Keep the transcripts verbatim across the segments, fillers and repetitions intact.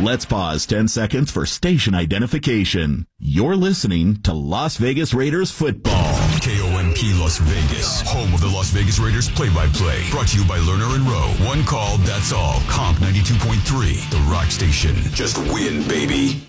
Let's pause ten seconds for station identification. You're listening to Las Vegas Raiders football. K O M P Las Vegas, home of the Las Vegas Raiders play-by-play. Brought to you by Lerner and Rowe. One call, that's all. Comp ninety-two point three, the Rock Station. Just win, baby.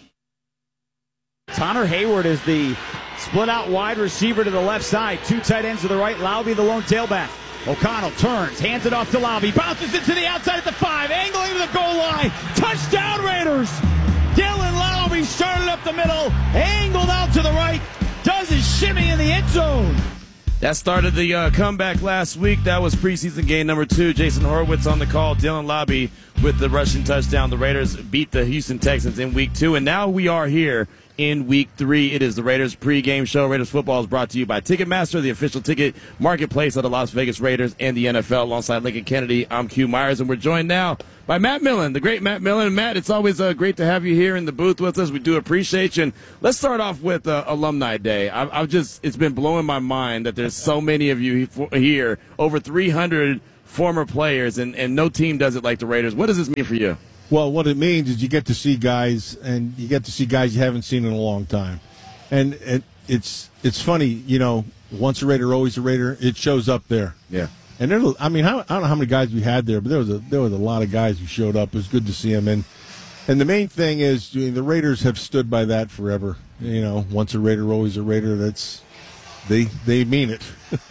Connor Hayward is the split-out wide receiver to the left side. Two tight ends to the right. Laube, the lone tailback. O'Connell turns, hands it off to Laube. Bounces it to the outside at the five. Angling to the goal line. Touchdown, Raiders! Dylan Laube started up the middle. Angled out to the right. Does his shimmy in the end zone. That started the uh, comeback last week. That was preseason game number two. Jason Horowitz on the call. Dylan Laube with the rushing touchdown. The Raiders beat the Houston Texans in week two. And now we are here in week three. It is the Raiders pregame show. Raiders football is brought to you by Ticketmaster, the official ticket marketplace of the Las Vegas Raiders and the N F L. Alongside Lincoln Kennedy, I'm Q Myers, and we're joined now by Matt Millen, the great Matt Millen. Matt, it's always uh, great to have you here in the booth with us. We do appreciate you. And let's start off with uh, Alumni Day. I've, I've just, it's been blowing my mind that there's so many of you here, over three hundred former players, and, and no team does it like the Raiders. What does this mean for you? Well, what it means is you get to see guys, and you get to see guys you haven't seen in a long time. And it, it's it's funny, you know, once a Raider, always a Raider. It shows up there. Yeah. And there, I mean, I don't know how many guys we had there, but there was a there was a lot of guys who showed up. It was good to see them. And and the main thing is, I mean, the Raiders have stood by that forever. You know, once a Raider, always a Raider. That's they they mean it.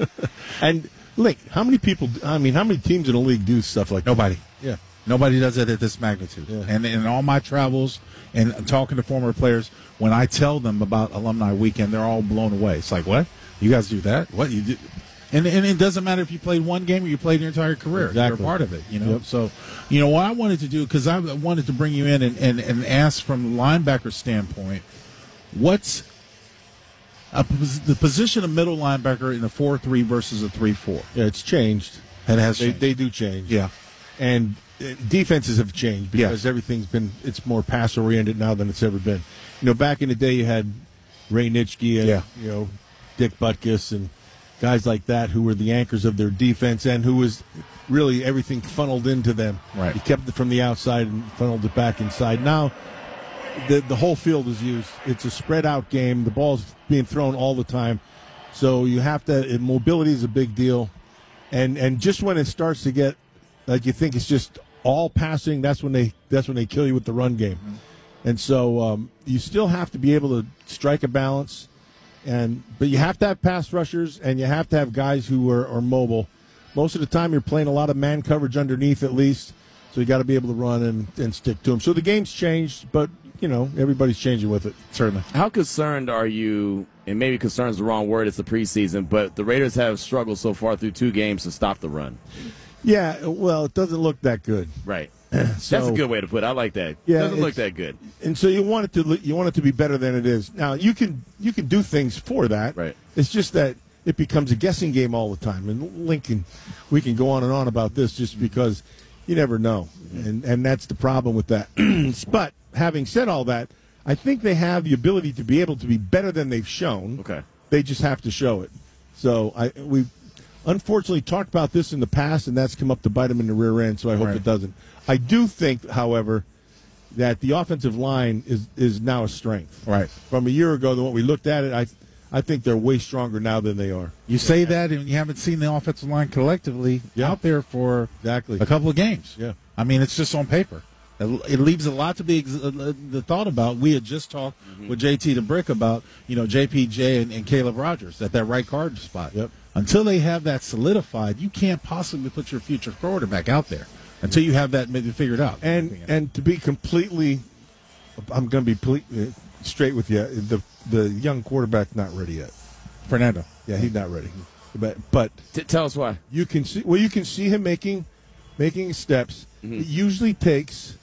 And Link, how many people? I mean, how many teams in the league do stuff like Nobody. that? Yeah. Nobody does it at this magnitude. Yeah. And in all my travels and talking to former players, when I tell them about Alumni Weekend, they're all blown away. It's like, what? You guys do that? What? You do? And, and it doesn't matter if you played one game or you played your entire career. Exactly. You're a part of it, you know? Yep. So, you know, what I wanted to do, because I wanted to bring you in and, and, and ask from the linebacker standpoint, what's a, the position of middle linebacker in a four three versus a three four? Yeah, it's changed. It has They, changed. they do change. Yeah. And uh, defenses have changed because Yeah. everything's been it's more pass oriented now than it's ever been. You know, back in the day you had Ray Nitschke and Yeah. you know Dick Butkus and guys like that who were the anchors of their defense and who was really everything funneled into them. Right. You kept it from the outside and funneled it back inside. Now the the whole field is used. It's a spread out game. The ball's being thrown all the time. So you have to and mobility is a big deal. And and just when it starts to get like you think it's just all passing, that's when they that's when they kill you with the run game. Mm-hmm. And so um, you still have to be able to strike a balance, and but you have to have pass rushers and you have to have guys who are, are mobile. Most of the time you're playing a lot of man coverage underneath at least, so you got to be able to run and, and stick to them. So the game's changed, but you know everybody's changing with it. Certainly. How concerned are you, and maybe concerned is the wrong word, it's the preseason, but the Raiders have struggled so far through two games to stop the run. Yeah, well, it doesn't look that good. Right. So, That's a good way to put it. I like that. Yeah, It doesn't look it's- that good. And so you want it to look- you want it to be better than it is. Now you can you can do things for that. Right. It's just that it becomes a guessing game all the time. And Lincoln, we can go on and on about this just because you never know, and and that's the problem with that. But having said all that, I think they have the ability to be able to be better than they've shown. Okay. They just have to show it. So I we unfortunately talked about this in the past, and that's come up to bite them in the rear end. So I hope Right. it doesn't. I do think, however, that the offensive line is is now a strength. Right. From a year ago, than what we looked at it, I I think they're way stronger now than they are. You say that, and you haven't seen the offensive line collectively Yeah. out there for Exactly. a couple of games. Yeah. I mean, it's just on paper. It, it leaves a lot to be ex- uh, the thought about. We had just talked Mm-hmm. with J T the Brick about, you know, J P J and, and Caleb Rogers at that right guard spot. Yep. Until they have that solidified, you can't possibly put your future quarterback out there until you have that maybe figured out. And and to be completely, I'm going to be ple- uh, straight with you. The the young quarterback's not ready yet. Fernando. Yeah, he's not ready. But but T- tell us why. you can see well you can see him making making steps. Mm-hmm. It usually takes.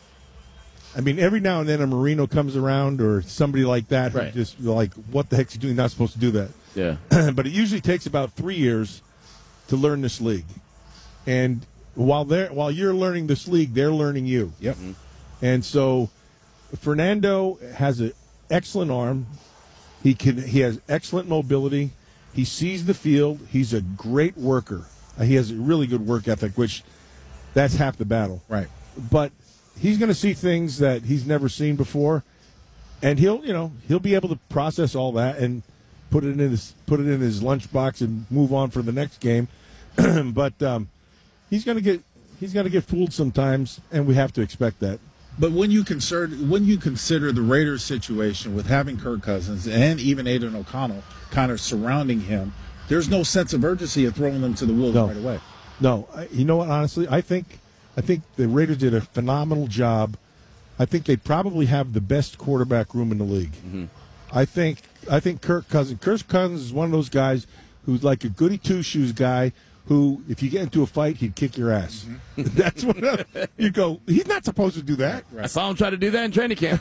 I mean, every now and then a Marino comes around or somebody like that who Right. just like, what the heck's he doing? He's not supposed to do that. Yeah. But it usually takes about three years to learn this league. And while they're while you're learning this league, they're learning you. Yep. And so Fernando has an excellent arm. He can he has excellent mobility. He sees the field. He's a great worker. Uh, he has a really good work ethic, which that's half the battle. Right. But he's going to see things that he's never seen before, and he'll you know he'll be able to process all that and put it in his put it in his lunchbox and move on for the next game. But um, he's going to get he's going to get fooled sometimes, and we have to expect that. But when you consider when you consider the Raiders' situation with having Kirk Cousins and even Aidan O'Connell kind of surrounding him, there's no sense of urgency of throwing them to the wolves no. right away. No, I, you know what? Honestly, I think I think the Raiders did a phenomenal job. I think they probably have the best quarterback room in the league. Mm-hmm. I think I think Kirk Cousins. Kirk Cousins is one of those guys who's like a goody two shoes guy. Who, if you get into a fight, he'd kick your ass. Mm-hmm. That's what uh, you go. He's not supposed to do that. Right. I saw him try to do that in training camp.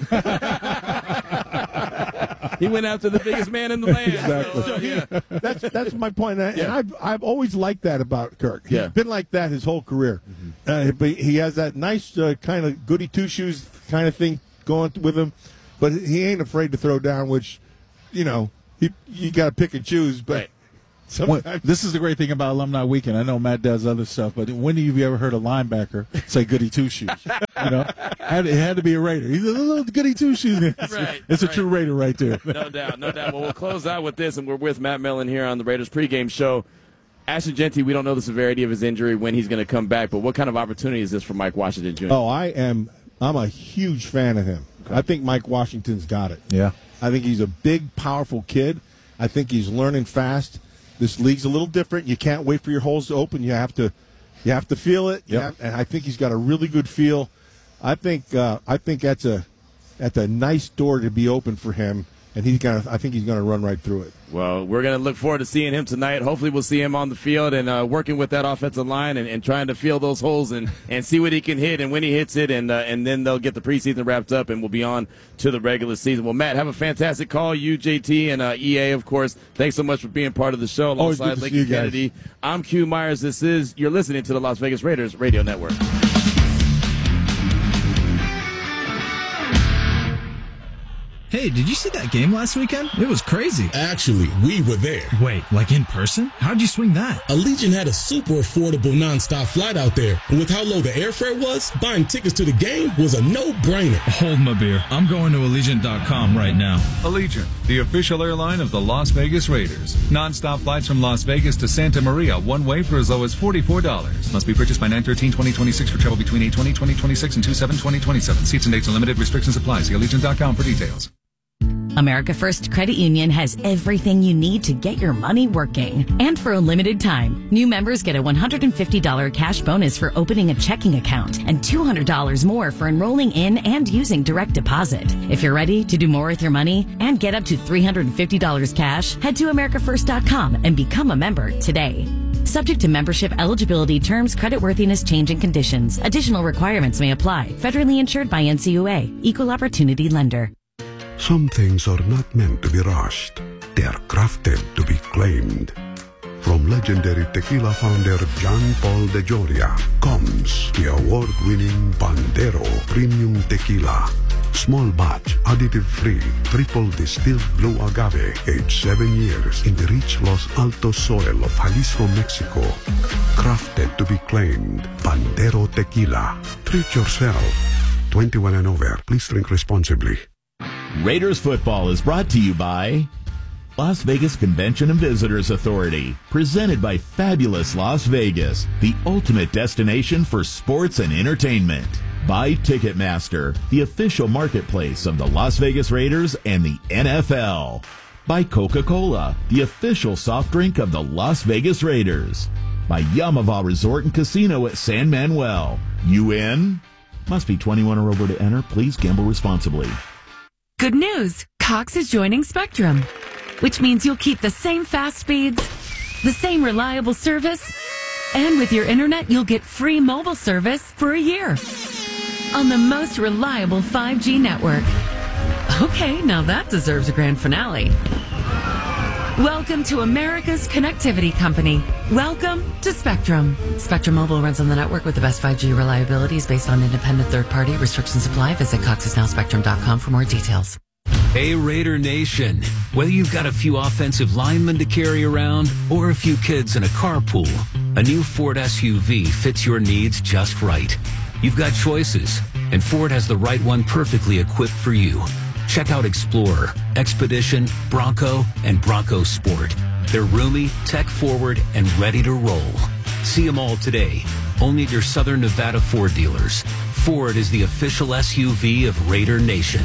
He went after the biggest man in the land. Exactly. So, uh, yeah. That's that's my point. And yeah. I've I've always liked that about Kirk. He's yeah. been like that his whole career. Mm-hmm. Uh, but he has that nice uh, kind of goody two shoes kind of thing going with him. But he ain't afraid to throw down. Which, you know, he you got to pick and choose. But. Right. When, this is the great thing about Alumni Weekend. I know Matt does other stuff, but when have you ever heard a linebacker say goody two shoes? You know, it had to be a Raider. He's a little goody two shoes. It's, right, it's a right. true Raider right there. No doubt, no doubt. Well, we'll close out with this, and we're with Matt Millen here on the Raiders pregame show. Ashton Jeanty, we don't know the severity of his injury, when he's going to come back, but what kind of opportunity is this for Mike Washington Junior? Oh, I am. I'm a huge fan of him. Okay. I think Mike Washington's got it. Yeah. I think he's a big, powerful kid. I think he's learning fast. This league's a little different. You can't wait for your holes to open. You have to, you have to feel it. Yep. Have, and I think he's got a really good feel. I think, uh, I think that's a, that's a nice door to be open for him. And he's gonna. I think he's gonna run right through it. Well, we're gonna look forward to seeing him tonight. Hopefully, we'll see him on the field and uh, working with that offensive line and, and trying to fill those holes and, and see what he can hit and when he hits it, and uh, and then they'll get the preseason wrapped up and we'll be on to the regular season. Well, Matt, have a fantastic call. You, J T, and uh, E A, of course. Thanks so much for being part of the show alongside Lincoln Kennedy. I'm Q Myers. This is you're listening to the Las Vegas Raiders Radio Network. Hey, did you see that game last weekend? It was crazy. Actually, we were there. Wait, like in person? How'd you swing that? Allegiant had a super affordable nonstop flight out there. And with how low the airfare was, buying tickets to the game was a no-brainer. Hold my beer. I'm going to Allegiant dot com right now. Allegiant, the official airline of the Las Vegas Raiders. Nonstop flights from Las Vegas to Santa Maria, one way for as low as forty-four dollars. Must be purchased by nine thirteen twenty twenty-six for travel between eight twenty twenty twenty-six and two seven twenty twenty-seven. Seats and dates are limited. Restrictions apply. See Allegiant dot com for details. America First Credit Union has everything you need to get your money working. And for a limited time, new members get a one hundred fifty dollars cash bonus for opening a checking account and two hundred dollars more for enrolling in and using direct deposit. If you're ready to do more with your money and get up to three hundred fifty dollars cash, head to America First dot com and become a member today. Subject to membership eligibility, terms, creditworthiness, change, and conditions. Additional requirements may apply. Federally insured by N C U A. Equal Opportunity Lender. Some things are not meant to be rushed. They are crafted to be claimed. From legendary tequila founder John Paul de Joria comes the award-winning Bandero Premium Tequila. Small batch, additive-free, triple distilled blue agave, aged seven years in the rich Los Altos soil of Jalisco, Mexico. Crafted to be claimed. Bandero Tequila. Treat yourself. twenty-one and over. Please drink responsibly. Raiders football is brought to you by Las Vegas Convention and Visitors Authority, presented by Fabulous Las Vegas, the ultimate destination for sports and entertainment. By Ticketmaster, the official marketplace of the Las Vegas Raiders and the N F L. By Coca-Cola, the official soft drink of the Las Vegas Raiders. By Yamava Resort and Casino at San Manuel. You in? Must be twenty-one or over to enter. Please gamble responsibly. Good news! Cox is joining Spectrum, which means you'll keep the same fast speeds, the same reliable service, and with your internet, you'll get free mobile service for a year on the most reliable five G network. Okay, now that deserves a grand finale. Welcome to America's connectivity company. Welcome to Spectrum. Spectrum Mobile runs on the network with the best five G reliabilities based on independent third-party restrictions apply. Visit cox is now spectrum dot com for more details. Hey, Raider Nation. Whether you've got a few offensive linemen to carry around or a few kids in a carpool, a new Ford S U V fits your needs just right. You've got choices. and Ford has the right one perfectly equipped for you. Check out Explorer, Expedition, Bronco, and Bronco Sport. They're roomy, tech-forward, and ready to roll. See them all today, only at your Southern Nevada Ford dealers. Ford is the official S U V of Raider Nation.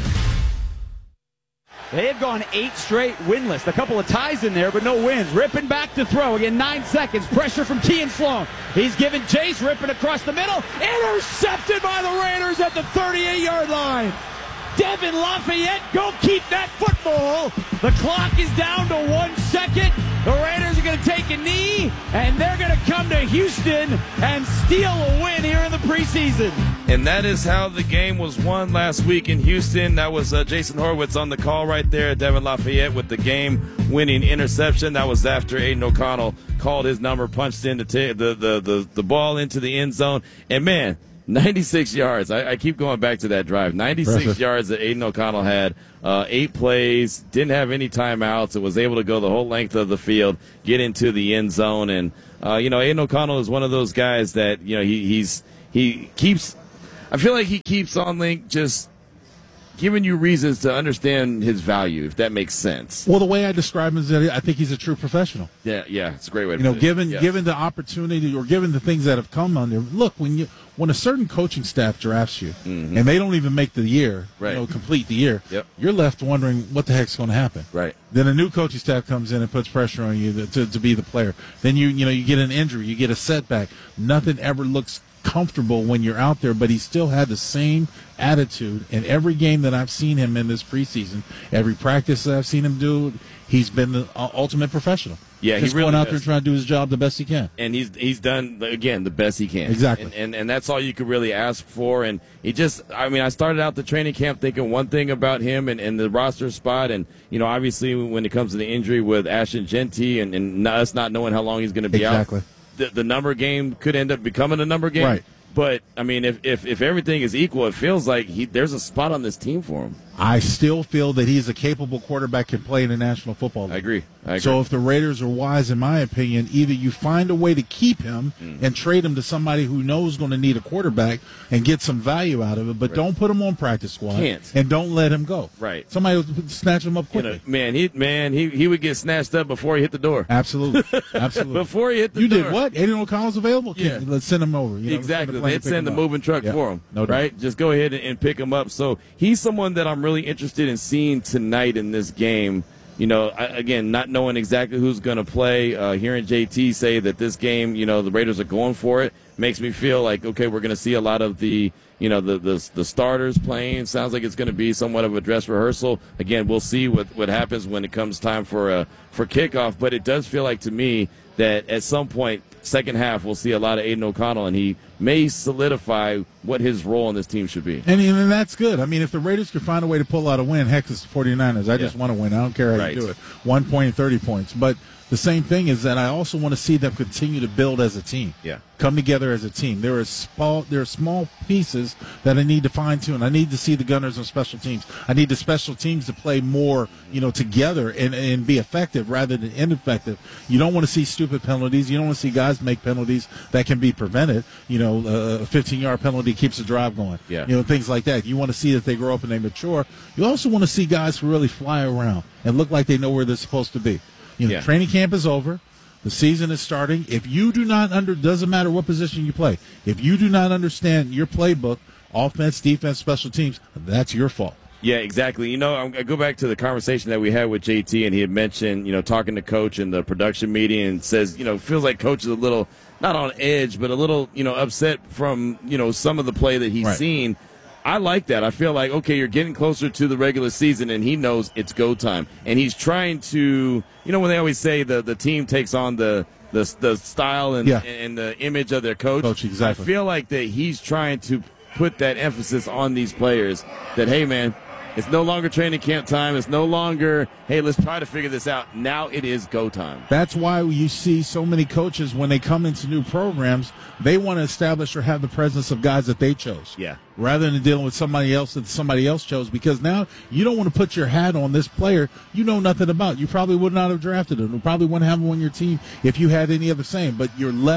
They have gone eight straight winless. A couple of ties in there, but no wins. Ripping back to throw. Again, nine seconds. Pressure from Kean Sloan. He's given chase. Ripping across the middle. Intercepted by the Raiders at the thirty-eight-yard line. Devin Lafayette, go keep that football. The clock is down to one second. The Raiders are going to take a knee, and they're going to come to Houston and steal a win here in the preseason. And that is how the game was won last week in Houston. That was uh, Jason Horwitz on the call right there. Devin Lafayette with the game-winning interception. That was after Aiden O'Connell called his number, punched in the, t- the, the, the, the ball into the end zone. And, man, ninety-six yards. I, I keep going back to that drive. ninety-six Perfect. yards that Aiden O'Connell had. Uh, eight plays. Didn't have any timeouts. It was able to go the whole length of the field, get into the end zone. And, uh, you know, Aiden O'Connell is one of those guys that, you know, he, he's he keeps – I feel like he keeps on Link just giving you reasons to understand his value, if that makes sense. Well, the way I describe him is that I think he's a true professional. Yeah, yeah, it's a great way to you know, put it. given Yes. given the opportunity or given the things that have come on there. Look, when you when a certain coaching staff drafts you Mhm. and they don't even make the year, Right. you know, complete the year, Yep. you're left wondering what the heck's going to happen. Right. Then a new coaching staff comes in and puts pressure on you to, to be the player. Then you you know you get an injury, you get a setback. Nothing ever looks comfortable when you're out there, but he still had the same attitude in every game that I've seen him in this preseason. Every practice that I've seen him do, he's been the uh, ultimate professional. Yeah, he just really going out has. there and trying to do his job the best he can. And he's he's done, again, the best he can. Exactly. And, and and that's all you could really ask for. And he just, I mean, I started out the training camp thinking one thing about him and, and the roster spot. And, you know, obviously when it comes to the injury with Ashton Genty and, and us not knowing how long he's going to be Exactly. out, the, the number game could end up becoming a number game. Right. But, I mean, if, if, if everything is equal, it feels like he, there's a spot on this team for him. I still feel that he's a capable quarterback, can play in the National Football League. I agree. I agree. So if the Raiders are wise, in my opinion, either you find a way to keep him Mm. and trade him to somebody who knows going to need a quarterback and get some value out of it, but Right. don't put him on practice squad. Can't. And don't let him go. Right. Somebody will snatch him up You quickly. know, man, he man he he would get snatched up before he hit the door. Absolutely. Absolutely. Before he hit the you door. did what? Aiden O'Connell's available? Yeah. Okay, let's send him over. You know, Exactly. send a plane They'd to pick send the him up. moving truck Yeah. for him. No doubt. Right? Just go ahead and, and pick him up. So he's someone that I'm really interested in seeing tonight in this game. You know, I, again, not knowing exactly who's going to play, uh, hearing J T say that this game, you know, the Raiders are going for it, makes me feel like, okay, we're going to see a lot of the, you know, the the, the starters playing. Sounds like it's going to be somewhat of a dress rehearsal. Again, we'll see what, what happens when it comes time for uh, for kickoff. But it does feel like to me that at some point, second half, we'll see a lot of Aiden O'Connell, and he may solidify what his role in this team should be. And, and that's good. I mean, if the Raiders could find a way to pull out a win, heck, it's the 49ers. I just Yeah. want to win. I don't care how Right. you do it. One point and thirty points. But the same thing is that I also want to see them continue to build as a team. Yeah. Come together as a team. There are small, there are small pieces that I need to fine tune. I need to see the Gunners on special teams. I need the special teams to play more, you know, together and, and be effective rather than ineffective. You don't want to see stupid penalties. You don't want to see guys make penalties that can be prevented. You know, uh, a fifteen-yard penalty keeps the drive going. Yeah. You know, things like that. You want to see that they grow up and they mature. You also want to see guys who really fly around and look like they know where they're supposed to be. You know, Yeah. training camp is over. The season is starting. If you do not under, doesn't matter what position you play. If you do not understand your playbook, offense, defense, special teams, that's your fault. Yeah, exactly. You know, I I go back to the conversation that we had with J T, and he had mentioned, you know, talking to Coach in the production meeting, and says, you know, feels like Coach is a little, not on edge, but a little, you know, upset from, you know, some of the play that he's Right. seen. I like that. I feel like, okay, you're getting closer to the regular season, and he knows it's go time. And he's trying to, you know, when they always say the, the team takes on the, the, the style and, Yeah. and the image of their coach. Coach, exactly. I feel like that he's trying to put that emphasis on these players that, hey, man, it's no longer training camp time. It's no longer, hey, let's try to figure this out. Now it is go time. That's why you see so many coaches when they come into new programs, they want to establish or have the presence of guys that they chose. Yeah. Rather than dealing with somebody else that somebody else chose, because now you don't want to put your hat on this player you know nothing about. You probably would not have drafted him. You probably wouldn't have him on your team if you had any other saying, but you're left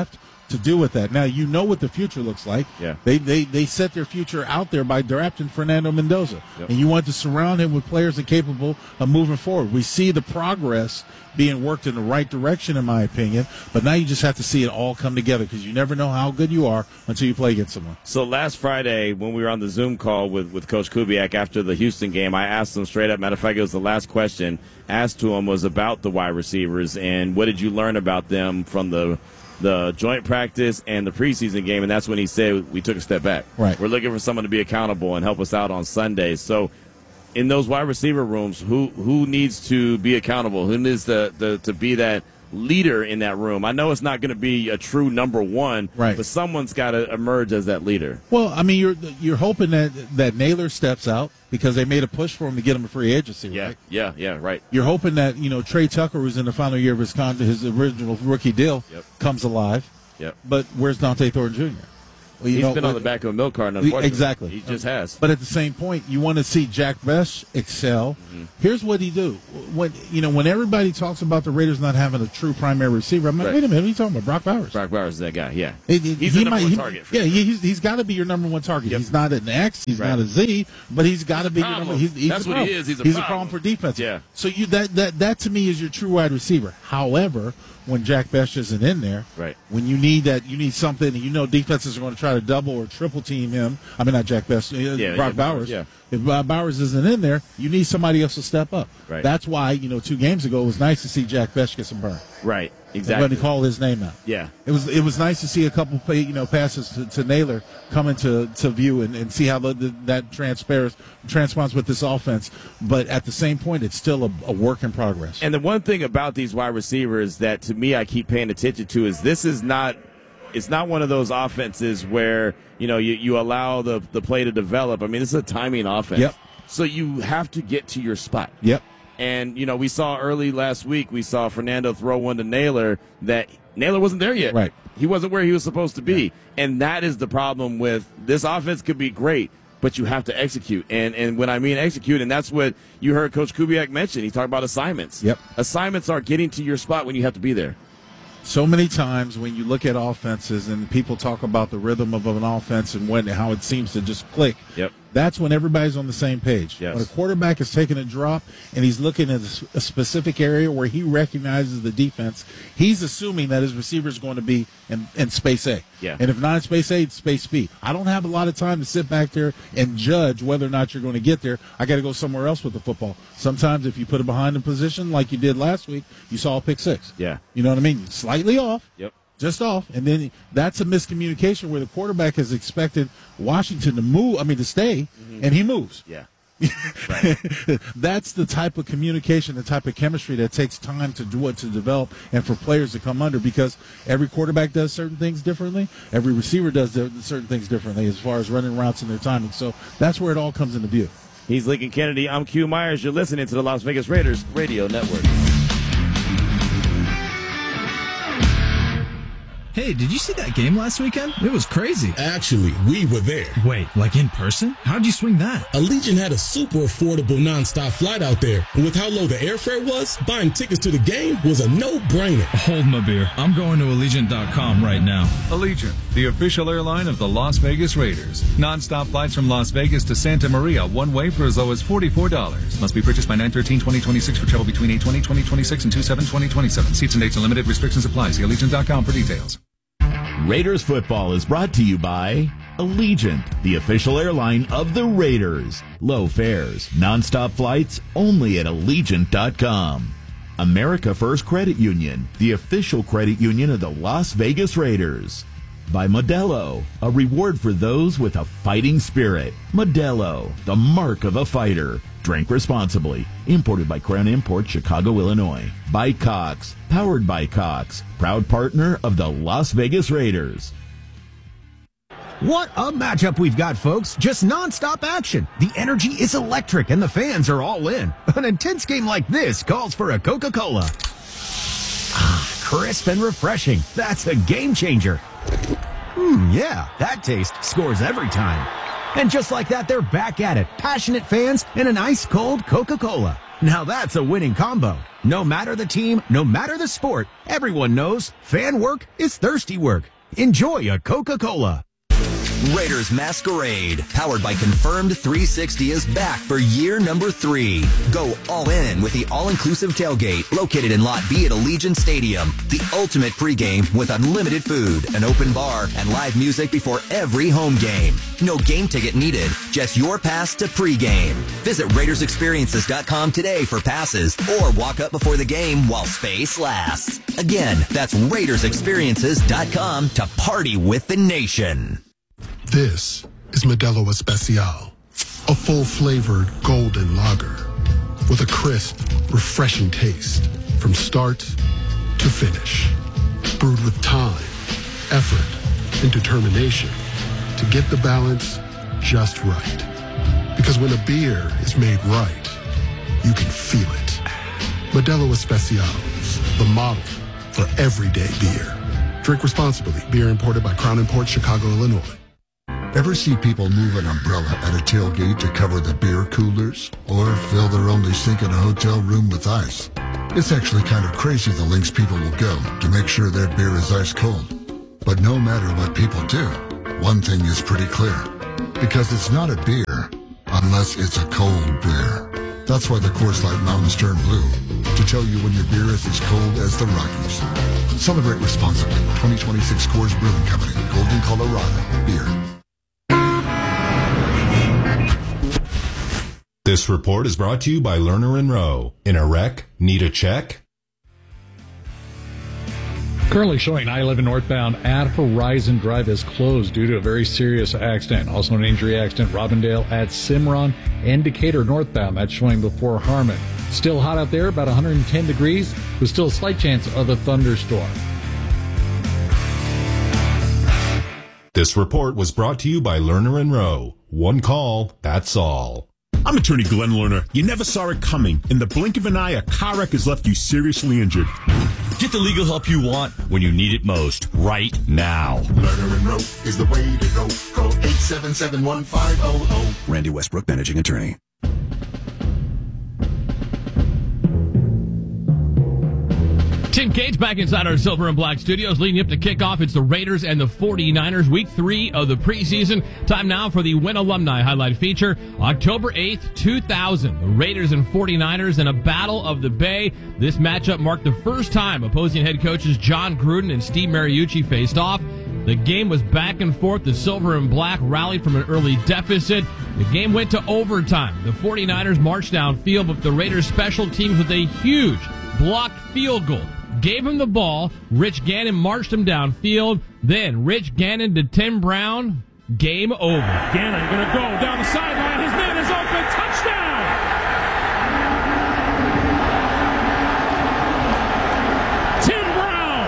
to do with that. Now, you know what the future looks like. Yeah. They they they set their future out there by drafting Fernando Mendoza. Yep. And you want to surround him with players that are capable of moving forward. We see the progress being worked in the right direction, in my opinion, but now you just have to see it all come together because you never know how good you are until you play against someone. So last Friday, when we were on the Zoom call with, with Coach Kubiak after the Houston game, I asked him straight up, matter of fact, it was the last question asked to him was about the wide receivers and what did you learn about them from the the joint practice and the preseason game, and that's when he said we took a step back. Right. We're looking for someone to be accountable and help us out on Sundays. So in those wide receiver rooms, who who needs to be accountable? Who needs to, to, to be that leader in that room? I know it's not going to be a true number one, right, but someone's got to emerge as that leader. Well, I mean, you're you're hoping that, that Naylor steps out because they made a push for him to get him a free agency, yeah, right? Yeah, yeah, right. You're hoping that, you know, Trey Tucker, who's in the final year of his contract, his original rookie deal, yep, comes alive. Yep. But where's Dante Thornton Junior? Well, you He's know, been on the back of a milk carton, unfortunately. Exactly. He just has. But at the same point, you want to see Jack Best excel. Mm-hmm. Here's what he do. When you know, when everybody talks about the Raiders not having a true primary receiver, I'm like, Right. wait a minute, what are you talking about? Brock Bowers. Brock Bowers is that guy, yeah. It- it- he's he the number might- one he- target. For yeah, them. he- he's, he's got to be your number one target. Yep. He's not an X, he's Right. not a Z, but he's got to be your problem. number. He's, he's That's a what he problem. is. He's a he's problem. a problem for defense. Yeah. So you that that that to me is your true wide receiver. However, when Jack Best isn't in there, Right. when you need that, you need something, and you know defenses are going to try to double or triple team him. I mean, not Jack Best, uh, Yeah, Brock yeah, Bowers. yeah. If uh, Bowers isn't in there, you need somebody else to step up. Right. That's why, you know, two games ago it was nice to see Jack Best get some burn. Right, exactly. When he called his name out. Yeah. It was it was nice to see a couple play, you know passes to, to Naylor come into to view and, and see how the, the, that transpires transponds with this offense. But at the same point, it's still a, a work in progress. And the one thing about these wide receivers that to me I keep paying attention to is this is not it's not one of those offenses where, you know, you, you allow the, the play to develop. I mean, this is a timing offense. Yep. So you have to get to your spot. Yep. And, you know, we saw early last week, we saw Fernando throw one to Naylor that Naylor wasn't there yet. Right. He wasn't where he was supposed to be. Yeah. And that is the problem with this offense could be great, but you have to execute. And and when I mean execute, and that's what you heard Coach Kubiak mention. He talked about assignments. Yep. Assignments are getting to your spot when you have to be there. So many times when you look at offenses and people talk about the rhythm of an offense and when how it seems to just click, Yep. that's when everybody's on the same page. Yes. When a quarterback is taking a drop and he's looking at a specific area where he recognizes the defense, he's assuming that his receiver is going to be in, in space A. Yeah. And if not in space A, it's space B. I don't have a lot of time to sit back there and judge whether or not you're going to get there. I got to go somewhere else with the football. Sometimes if you put it behind the position like you did last week, you saw a pick six. Yeah. You know what I mean? Slightly off. Yep. Just off, and then that's a miscommunication where the quarterback has expected Washington to move, I mean to stay, and he moves. Yeah. That's the type of communication, the type of chemistry that takes time to do it, to develop, and for players to come under, because every quarterback does certain things differently. Every receiver does certain things differently as far as running routes and their timing. So that's where it all comes into view. He's Lincoln Kennedy. I'm Q Myers. You're listening to the Las Vegas Raiders Radio Network. Hey, did you see that game last weekend? It was crazy. Actually, we were there. Wait, like in person? How'd you swing that? Allegiant had a super affordable nonstop flight out there. And with how low the airfare was, buying tickets to the game was a no-brainer. Hold my beer. I'm going to Allegiant dot com right now. Allegiant, the official airline of the Las Vegas Raiders. Non-stop flights from Las Vegas to Santa Maria, one way for as low as forty-four dollars. Must be purchased by nine thirteen twenty twenty-six for travel between eight twenty twenty twenty-six and two seven twenty twenty-seven. Seats and dates are limited. Restrictions apply. See Allegiant dot com for details. Raiders football is brought to you by Allegiant, the official airline of the Raiders. Low fares, nonstop flights, only at Allegiant dot com. America First Credit Union, the official credit union of the Las Vegas Raiders. By Modelo, a reward for those with a fighting spirit. Modelo, the mark of a fighter. Drink responsibly. Imported by Crown Imports, Chicago, Illinois. By Cox. Powered by Cox. Proud partner of the Las Vegas Raiders. What a matchup we've got, folks. Just nonstop action. The energy is electric and the fans are all in. An intense game like this calls for a Coca-Cola. Ah, crisp and refreshing. That's a game changer. Hmm, yeah, that taste scores every time. And just like that, they're back at it. Passionate fans and an ice-cold Coca-Cola. Now that's a winning combo. No matter the team, no matter the sport, everyone knows fan work is thirsty work. Enjoy a Coca-Cola. Raiders Masquerade, powered by Confirmed three sixty, is back for year number three. Go all in with the all-inclusive tailgate located in Lot B at Allegiant Stadium. The ultimate pregame with unlimited food, an open bar, and live music before every home game. No game ticket needed, just your pass to pregame. Visit Raiders Experiences dot com today for passes or walk up before the game while space lasts. Again, that's Raiders Experiences dot com to party with the nation. This is Modelo Especial, a full-flavored golden lager with a crisp, refreshing taste from start to finish. Brewed with time, effort, and determination to get the balance just right. Because when a beer is made right, you can feel it. Modelo Especial, the model for everyday beer. Drink responsibly. Beer imported by Crown Imports, Chicago, Illinois. Ever see people move an umbrella at a tailgate to cover the beer coolers? Or fill their only sink in a hotel room with ice? It's actually kind of crazy the lengths people will go to make sure their beer is ice cold. But no matter what people do, one thing is pretty clear. Because it's not a beer unless it's a cold beer. That's why the Coors Light Mountains turn blue, to tell you when your beer is as cold as the Rockies. Celebrate responsibly. twenty twenty-six Coors Brewing Company, Golden, Colorado. Beer. This report is brought to you by Lerner and Rowe. In a wreck, need a check? Currently showing I eleven northbound at Horizon Drive is closed due to a very serious accident. Also an injury accident, Robindale at Cimarron and Decatur northbound. That's showing before Harmon. Still hot out there, about one hundred ten degrees, with still a slight chance of a thunderstorm. This report was brought to you by Lerner and Rowe. One call, that's all. I'm attorney Glenn Lerner. You never saw it coming. In the blink of an eye, a car wreck has left you seriously injured. Get the legal help you want when you need it most, right now. Lerner and Rowe is the way to go. Call eight seven seven, one five zero zero. Randy Westbrook, managing attorney. Tim Cates back inside our Silver and Black studios, leading up to kickoff. It's the Raiders and the forty-niners, week three of the preseason. Time now for the Win Alumni highlight feature. October eighth, two thousand, the Raiders and forty-niners in a battle of the Bay. This matchup marked the first time opposing head coaches John Gruden and Steve Mariucci faced off. The game was back and forth. The Silver and Black rallied from an early deficit. The game went to overtime. The forty-niners marched downfield, but the Raiders special teams with a huge blocked field goal gave him the ball. Rich Gannon marched him downfield. Then Rich Gannon to Tim Brown. Game over. Gannon going to go down the sideline. His man is open. Touchdown! Tim Brown!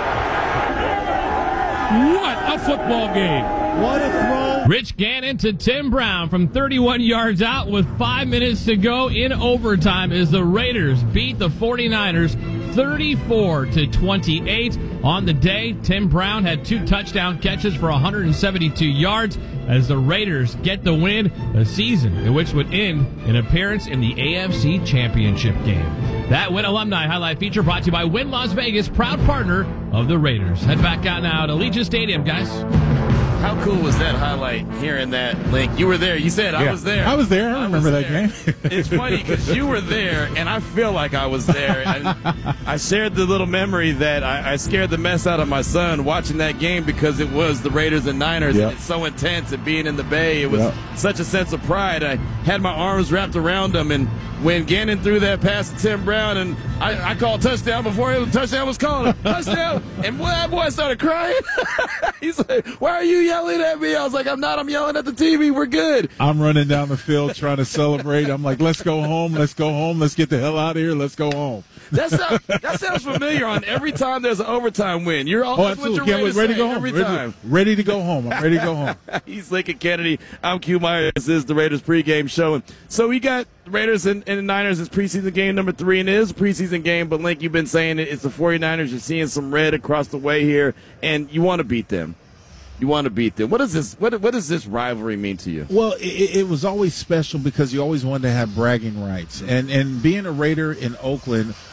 What a football game. What a throw. Rich Gannon to Tim Brown from thirty-one yards out with five minutes to go in overtime as the Raiders beat the forty-niners thirty-four to twenty-eight. On the day, Tim Brown had two touchdown catches for one hundred seventy-two yards as the Raiders get the win, a season in which would end an appearance in the A F C Championship game. That Win Alumni highlight feature brought to you by Win Las Vegas, proud partner of the Raiders. Head back out now to Allegiant Stadium, guys. How cool was that highlight, hearing that, Link? You were there. You said, I yeah. was there. I was there. I, I remember that game. It's funny because you were there, and I feel like I was there. And I shared the little memory that I, I scared the mess out of my son watching that game because it was the Raiders and Niners, yep. and it's so intense. And being in the Bay, it was yep. such a sense of pride. I had my arms wrapped around him, and when Gannon threw that pass to Tim Brown, and I, I called touchdown before the touchdown was called. Touchdown! And boy, that boy started crying. He's like, why are you yelling at me? I was like, I'm not. I'm yelling at the T V. We're good. I'm running down the field trying to celebrate. I'm like, let's go home. Let's go home. Let's get the hell out of here. Let's go home. That sounds, that sounds familiar on every time there's an overtime win. You're all oh, absolutely. Can't wait, ready to go home. Every ready, time. ready to go home. I'm ready to go home. He's Lincoln Kennedy. I'm Q Myers. This is the Raiders pregame show. So we got the Raiders and, and the Niners. It's preseason game number three, and it is a preseason game. But, Link, you've been saying it. It's the forty-niners. You're seeing some red across the way here, and you want to beat them. You want to beat them. What does this? What, what does this rivalry mean to you? Well, it, it was always special because you always wanted to have bragging rights, and and being a Raider in Oakland,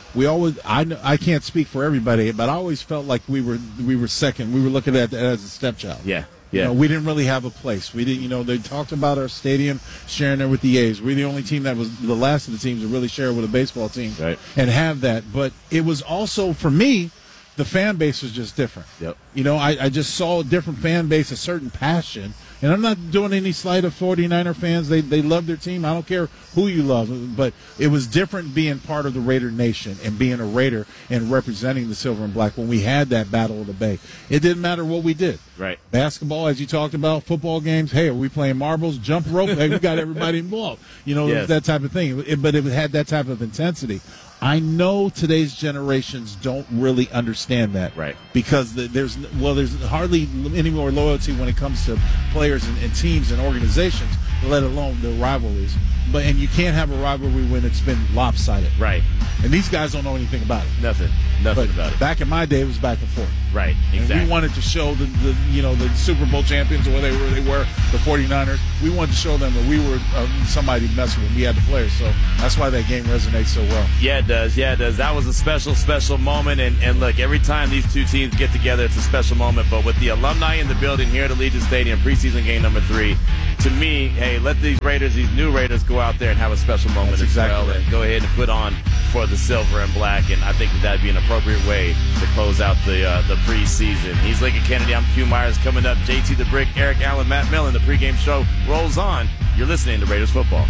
we always I kn- I can't speak for everybody, but I always felt like we were we were second. We were looking at it as a stepchild. Yeah. You Yeah. know, we didn't really have a place. We didn't, you know, they talked about our stadium sharing it with the A's. We're the only team that was the last of the teams to really share it with a baseball team right. and have that. But it was also, for me, the fan base was just different. Yep. You know, I, I just saw a different fan base, a certain passion. And I'm not doing any slight of forty-niner fans. They they love their team. I don't care who you love. But it was different being part of the Raider Nation and being a Raider and representing the Silver and Black when we had that Battle of the Bay. It didn't matter what we did. Right. Basketball, as you talked about, football games. Hey, are we playing marbles, jump rope? Hey, we got everybody involved. You know, Yes. that type of thing. It- but it had that type of intensity. I know today's generations don't really understand that, right? Because the, there's well, there's hardly any more loyalty when it comes to players and, and teams and organizations, let alone the rivalries. But and you can't have a rivalry when it's been lopsided, right? And these guys don't know anything about it. Nothing, nothing But about it. Back in my day, it was back and forth. Right, exactly. And we wanted to show the, the you know the Super Bowl champions or whatever they were, the forty-niners. We wanted to show them that we were uh, somebody messing with. We had the players, so that's why that game resonates so well. Yeah, it does. Yeah, it does. That was a special, special moment. And, and look, every time these two teams get together, it's a special moment. But with the alumni in the building here at Allegiant Stadium, preseason game number three, to me, hey, let these Raiders, these new Raiders, go out there and have a special moment That's as exactly well, right. and go ahead and put on for the Silver and Black. And I think that that'd be an appropriate way to close out the uh, the preseason. He's Lincoln Kennedy. I'm Q Myers. Coming up, J T the Brick, Eric Allen, Matt Millen. The pregame show rolls on. You're listening to Raiders football.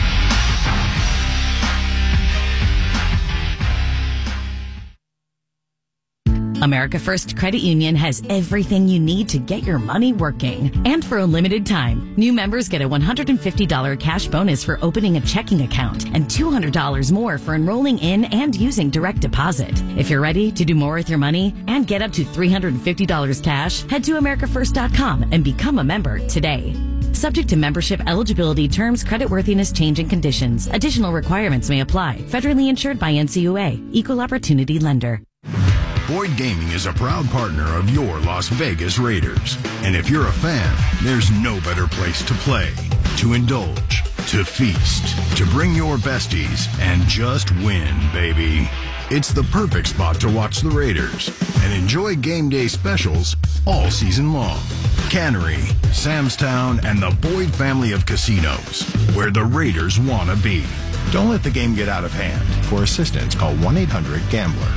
America First Credit Union has everything you need to get your money working. And for a limited time, new members get a one hundred fifty dollars cash bonus for opening a checking account and two hundred dollars more for enrolling in and using direct deposit. If you're ready to do more with your money and get up to three hundred fifty dollars cash, head to america first dot com and become a member today. Subject to membership eligibility, terms, creditworthiness, change, and conditions. Additional requirements may apply. Federally insured by N C U A. Equal Opportunity Lender. Boyd Gaming is a proud partner of your Las Vegas Raiders. And if you're a fan, there's no better place to play, to indulge, to feast, to bring your besties, and just win, baby. It's the perfect spot to watch the Raiders and enjoy game day specials all season long. Cannery, Sam's Town, and the Boyd family of casinos, where the Raiders want to be. Don't let the game get out of hand. For assistance, call one eight hundred gambler.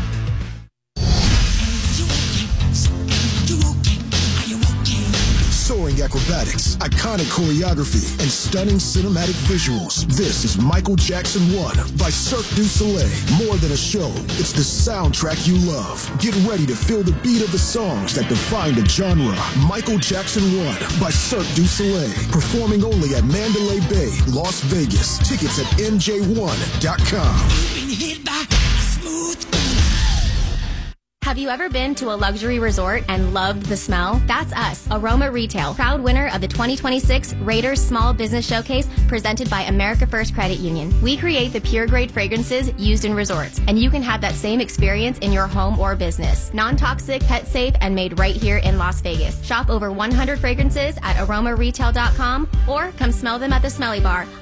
Soaring acrobatics, iconic choreography, and stunning cinematic visuals. This is Michael Jackson one by Cirque du Soleil. More than a show, it's the soundtrack you love. Get ready to feel the beat of the songs that define the genre. Michael Jackson one by Cirque du Soleil. Performing only at Mandalay Bay, Las Vegas. Tickets at M J one dot com. Have you ever been to a luxury resort and loved the smell? That's us, Aroma Retail, proud winner of the twenty twenty-six Raiders Small Business Showcase presented by America First Credit Union. We create the pure grade fragrances used in resorts, and you can have that same experience in your home or business. Non-toxic, pet safe, and made right here in Las Vegas. Shop over one hundred fragrances at aroma retail dot com or come smell them at the Smelly Bar